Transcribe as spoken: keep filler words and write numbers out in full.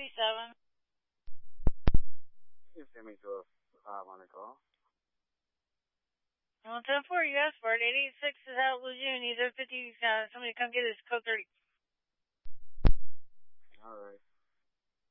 thirty-seven. You send me to a five hundred call. Well, ten four, you asked for it. eight eight six is out Lejeune. Either fifty, uh, somebody come get his code thirty. All right.